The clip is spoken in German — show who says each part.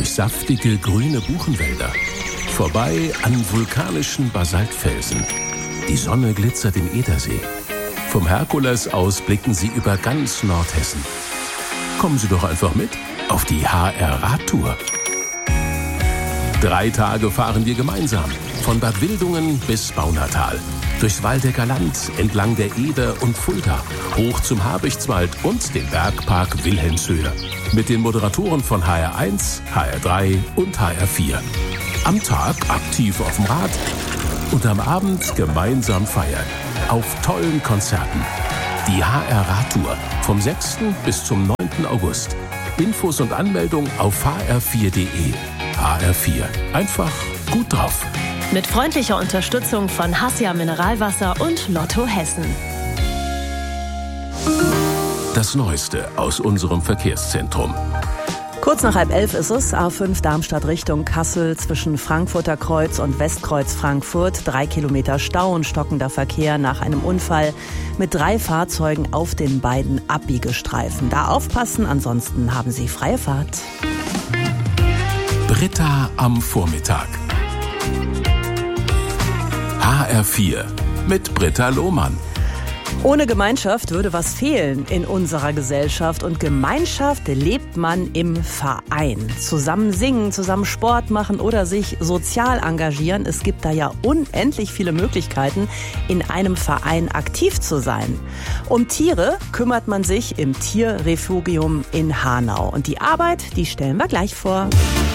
Speaker 1: durch saftige grüne Buchenwälder, vorbei an vulkanischen Basaltfelsen. Die Sonne glitzert im Edersee. Vom Herkules aus blicken Sie über ganz Nordhessen. Kommen Sie doch einfach mit auf die HR-Radtour. 3 Tage fahren wir gemeinsam, von Bad Wildungen bis Baunatal, durchs Waldecker Land, entlang der Eder und Fulda, hoch zum Habichtswald und den Bergpark Wilhelmshöhe. Mit den Moderatoren von HR1, HR3 und HR4. Am Tag aktiv auf dem Rad und am Abend gemeinsam feiern. Auf tollen Konzerten. Die HR-Radtour vom 6. bis zum 9. August. Infos und Anmeldung auf hr4.de. HR4. Einfach gut drauf.
Speaker 2: Mit freundlicher Unterstützung von Hassia Mineralwasser und Lotto Hessen.
Speaker 1: Das Neueste aus unserem Verkehrszentrum.
Speaker 3: Kurz nach 10:30 ist es, A5 Darmstadt Richtung Kassel zwischen Frankfurter Kreuz und Westkreuz Frankfurt. 3 Kilometer Stau und stockender Verkehr nach einem Unfall mit 3 Fahrzeugen auf den beiden Abbiegestreifen. Da aufpassen, ansonsten haben Sie freie Fahrt.
Speaker 1: Britta am Vormittag. HR4 mit Britta Lohmann.
Speaker 3: Ohne Gemeinschaft würde was fehlen in unserer Gesellschaft. Und Gemeinschaft lebt man im Verein. Zusammen singen, zusammen Sport machen oder sich sozial engagieren. Es gibt da ja unendlich viele Möglichkeiten, in einem Verein aktiv zu sein. Um Tiere kümmert man sich im Tierrefugium in Hanau. Und die Arbeit, die stellen wir gleich vor.